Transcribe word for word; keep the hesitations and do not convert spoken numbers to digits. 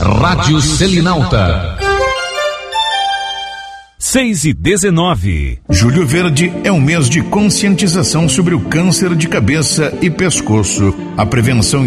Rádio Selinalta. seis e dezenove. Julho Verde é um mês de conscientização sobre o câncer de cabeça e pescoço. A prevenção